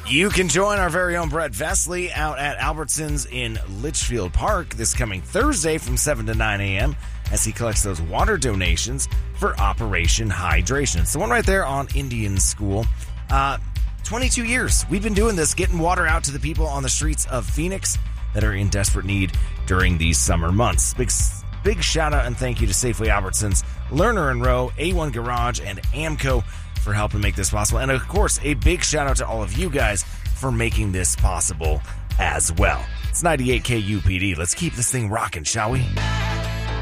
You can join our very own Brett Vesley out at Albertsons in Litchfield Park this coming Thursday from 7 to 9 a.m. as he collects those water donations for Operation Hydration. It's the one right there on Indian School. 22 years. We've been doing this, getting water out to the people on the streets of Phoenix that are in desperate need during these summer months. Big shout out and thank you to Safeway Albertsons, Lerner and Rowe, A1 Garage, and Amco for helping make this possible. And of course, a big shout out to all of you guys for making this possible as well. It's 98 KUPD. Let's keep this thing rocking, shall we?